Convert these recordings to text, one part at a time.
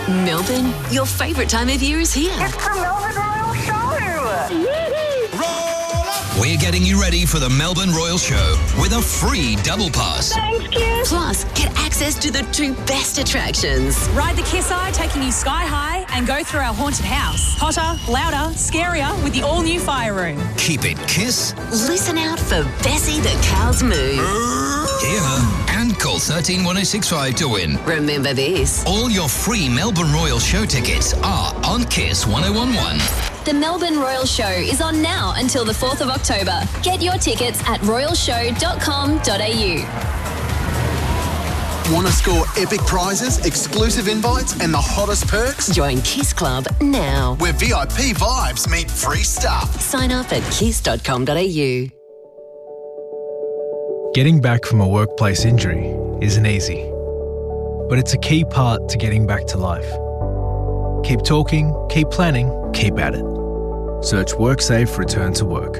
Melbourne, your favourite time of year is here. It's the Melbourne Royal Show! We're getting you ready for the Melbourne Royal Show with a free double pass. Thanks, Kiss. Plus, get access to the 2 best attractions. Ride the Kiss Eye, taking you sky high, and go through our haunted house. Hotter, louder, scarier with the all-new fire room. Keep it Kiss. Listen out for Bessie the Cow's Moo. Hear her and call 131065 to win. Remember this. All your free Melbourne Royal Show tickets are on Kiss 1011. The Melbourne Royal Show is on now until the 4th of October. Get your tickets at royalshow.com.au. Want to score epic prizes, exclusive invites, and the hottest perks? Join Kiss Club now. Where VIP vibes meet free stuff. Sign up at kiss.com.au. Getting back from a workplace injury isn't easy, but it's a key part to getting back to life. Keep talking, keep planning, keep at it. Search WorkSafe Return to Work.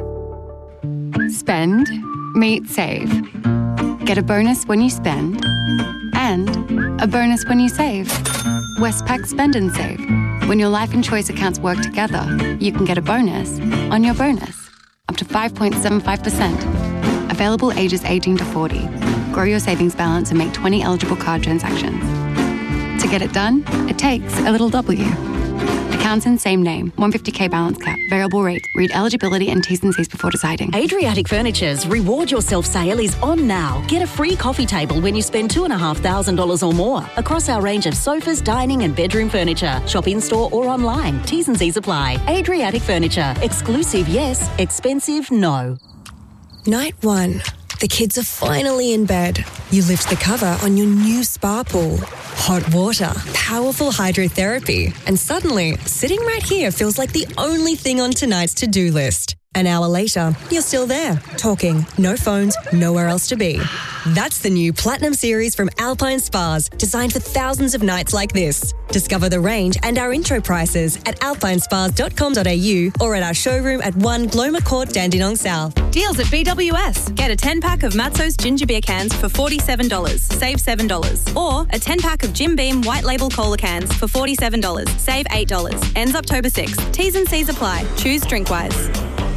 Spend, meet, save. Get a bonus when you spend and a bonus when you save. Westpac Spend and Save. When your life and choice accounts work together, you can get a bonus on your bonus, up to 5.75%. Available ages 18 to 40. Grow your savings balance and make 20 eligible card transactions. To get it done, it takes a little W. Accounts in same name, 150k balance cap, variable rate. Read eligibility and T's and C's before deciding. Adriatic Furniture's Reward Yourself sale is on now. Get a free coffee table when you spend $2,500 or more across our range of sofas, dining and bedroom furniture. Shop in-store or online. T's and C's apply. Adriatic Furniture. Exclusive, yes. Expensive, no. Night 1. The kids are finally in bed. You lift the cover on your new spa pool. Hot water, powerful hydrotherapy, and suddenly, sitting right here feels like the only thing on tonight's to-do list. An hour later, you're still there, talking, no phones, nowhere else to be. That's the new Platinum Series from Alpine Spas, designed for thousands of nights like this. Discover the range and our intro prices at alpinespas.com.au or at our showroom at 1 Gloma Court, Dandenong South. Deals at BWS. Get a 10-pack of Matzo's ginger beer cans for $47, save $7. Or a 10-pack of Jim Beam white label cola cans for $47, save $8. Ends October 6th. T's and C's apply. Choose Drinkwise.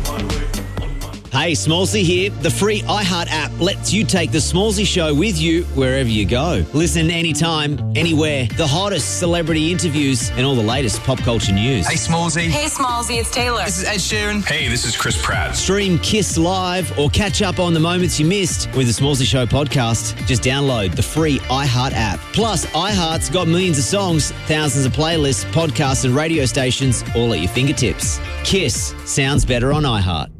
Hey, Smallsy here. The free iHeart app lets you take The Smallsy Show with you wherever you go. Listen anytime, anywhere. The hottest celebrity interviews and all the latest pop culture news. Hey, Smallsy. Hey, Smallsy, it's Taylor. This is Ed Sheeran. Hey, this is Chris Pratt. Stream Kiss Live or catch up on the moments you missed with The Smallsy Show podcast. Just download the free iHeart app. Plus, iHeart's got millions of songs, thousands of playlists, podcasts and radio stations all at your fingertips. Kiss sounds better on iHeart.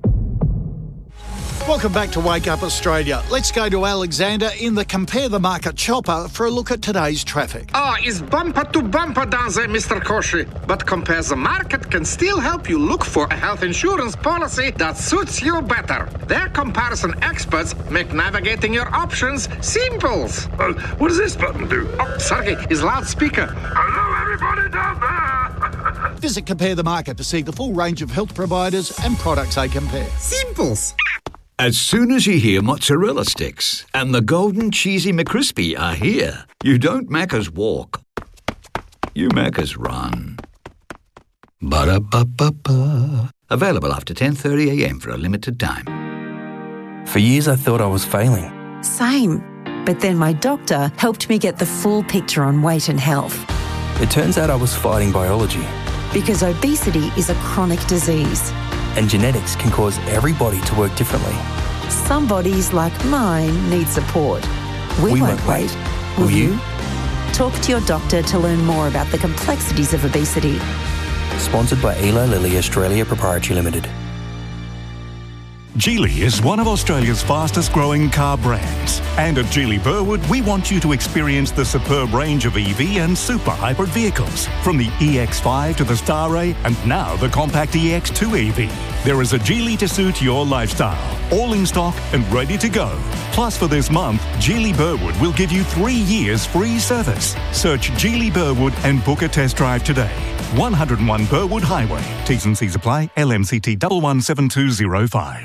Welcome back to Wake Up Australia. Let's go to Alexander in the Compare the Market chopper for a look at today's traffic. It's bumper to bumper down there, Mr. Koshi. But Compare the Market can still help you look for a health insurance policy that suits you better. Their comparison experts make navigating your options simple. What does this button do? Oh, sorry, it's loudspeaker. Hello, everybody down there. Visit Compare the Market to see the full range of health providers and products they compare. Simples. As soon as you hear mozzarella sticks and the golden cheesy McCrispy are here, you don't Macca's walk. You Macca's run. Ba-da-ba-ba-ba. Available after 10:30 a.m. for a limited time. For years I thought I was failing. Same. But then my doctor helped me get the full picture on weight and health. It turns out I was fighting biology. Because obesity is a chronic disease. And genetics can cause every body to work differently. Some bodies, like mine, need support. We won't wait. Will you? Talk to your doctor to learn more about the complexities of obesity. Sponsored by Eli Lilly Australia Proprietary Limited. Geely is one of Australia's fastest growing car brands. And at Geely Burwood, we want you to experience the superb range of EV and super hybrid vehicles. From the EX5 to the Starray and now the compact EX2 EV. There is a Geely to suit your lifestyle. All in stock and ready to go. Plus for this month, Geely Burwood will give you 3 years free service. Search Geely Burwood and book a test drive today. 101 Burwood Highway. T's and C's apply. LMCT 117205.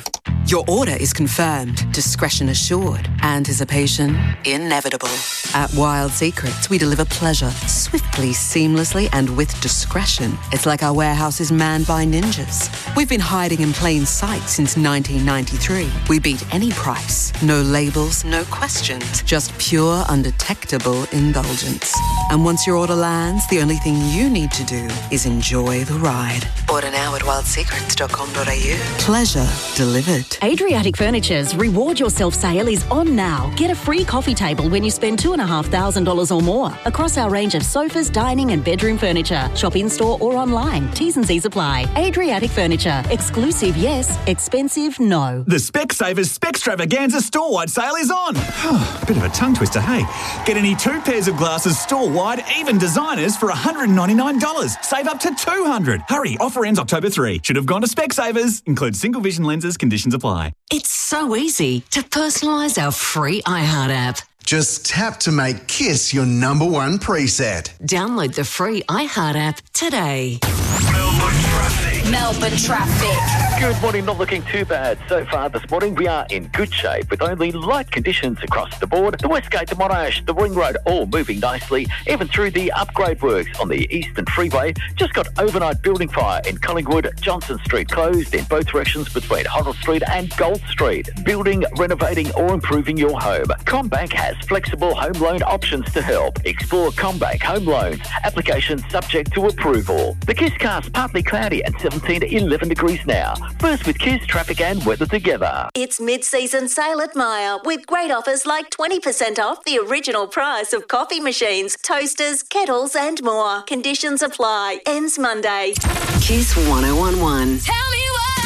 Your order is confirmed, discretion assured, anticipation inevitable. At Wild Secrets, we deliver pleasure swiftly, seamlessly, and with discretion. It's like our warehouse is manned by ninjas. We've been hiding in plain sight since 1993. We beat any price. No labels, no questions. Just pure, undetectable indulgence. And once your order lands, the only thing you need to do is enjoy the ride. Order now at wildsecrets.com.au. Pleasure delivered. Adriatic Furniture's Reward Yourself sale is on now. Get a free coffee table when you spend $2,500 or more across our range of sofas, dining and bedroom furniture. Shop in-store or online. T's and C's apply. Adriatic Furniture. Exclusive, yes. Expensive, no. The Specsavers Specstravaganza store-wide sale is on. Bit of a tongue twister, hey? Get any 2 pairs of glasses store-wide, even designers, for $199. Save up to $200. Hurry, offer ends October 3. Should have gone to Specsavers. Includes single vision lenses, conditions apply. It's so easy to personalise our free iHeart app. Just tap to make Kiss your number one preset. Download the free iHeart app today. Melbourne traffic. Good morning, not looking too bad so far this morning. We are in good shape with only light conditions across the board. The West Gate, the Monash, the Ring Road all moving nicely, even through the upgrade works on the Eastern Freeway. Just got overnight building fire in Collingwood. Johnson Street closed in both directions between Hoddle Street and Gold Street. Building, renovating or improving your home. CommBank has flexible home loan options to help. Explore CommBank Home Loans. Application subject to approval. The Kisscast partly cloudy and 17 to 11 degrees now. First with Kiss, traffic and weather together. It's mid-season sale at Myer with great offers like 20% off the original price of coffee machines, toasters, kettles and more. Conditions apply. Ends Monday. Kiss 1011. Tell me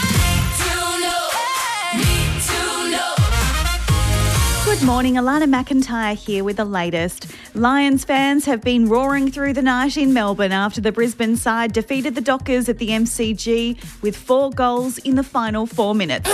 Good morning, Alana McIntyre here with the latest. Lions fans have been roaring through the night in Melbourne after the Brisbane side defeated the Dockers at the MCG with 4 goals in the final 4 minutes.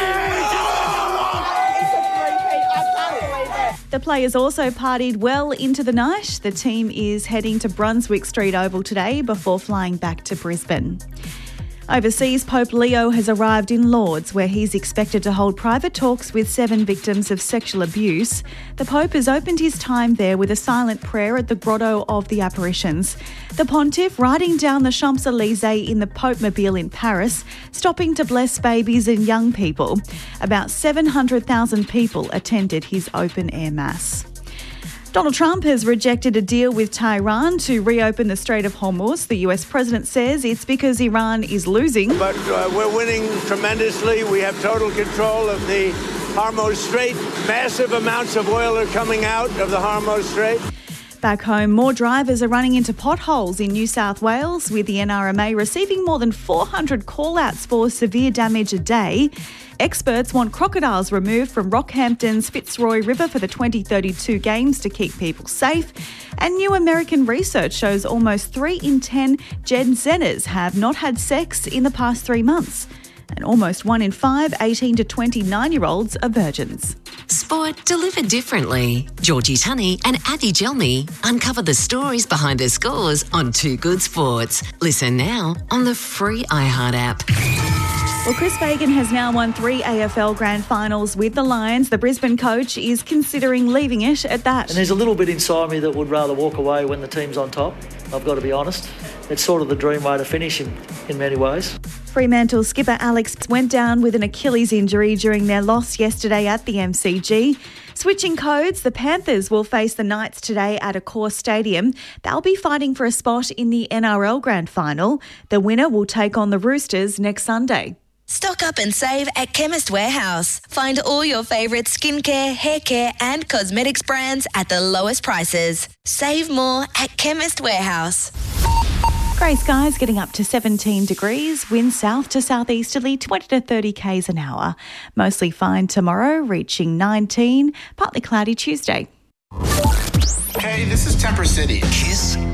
The players also partied well into the night. The team is heading to Brunswick Street Oval today before flying back to Brisbane. Overseas, Pope Leo has arrived in Lourdes, where he's expected to hold private talks with 7 victims of sexual abuse. The Pope has opened his time there with a silent prayer at the Grotto of the Apparitions. The Pontiff riding down the Champs-Élysées in the Pope-mobile in Paris, stopping to bless babies and young people. About 700,000 people attended his open-air mass. Donald Trump has rejected a deal with Tehran to reopen the Strait of Hormuz. The US president says it's because Iran is losing. But we're winning tremendously. We have total control of the Hormuz Strait. Massive amounts of oil are coming out of the Hormuz Strait. Back home, more drivers are running into potholes in New South Wales, with the NRMA receiving more than 400 call-outs for severe damage a day. Experts want crocodiles removed from Rockhampton's Fitzroy River for the 2032 Games to keep people safe. And new American research shows almost 3 in 10 Gen Zers have not had sex in the past 3 months. And almost 1 in 5 18 to 29-year-olds are virgins. Sport delivered differently. Georgie Tunney and Addy Gelmy uncover the stories behind the scores on Too Good Sports. Listen now on the free iHeart app. Well, Chris Fagan has now won 3 AFL Grand Finals with the Lions. The Brisbane coach is considering leaving it at that. And there's a little bit inside me that would rather walk away when the team's on top. I've got to be honest. It's sort of the dream way to finish in many ways. Fremantle skipper Alex went down with an Achilles injury during their loss yesterday at the MCG. Switching codes, the Panthers will face the Knights today at Accor Stadium. They'll be fighting for a spot in the NRL Grand Final. The winner will take on the Roosters next Sunday. Stock up and save at Chemist Warehouse. Find all your favourite skincare, hair care and cosmetics brands at the lowest prices. Save more at Chemist Warehouse. Grey skies getting up to 17 degrees, wind south to southeasterly 20 to 30 k's an hour. Mostly fine tomorrow, reaching 19, partly cloudy Tuesday. Hey, this is Temper City. Kiss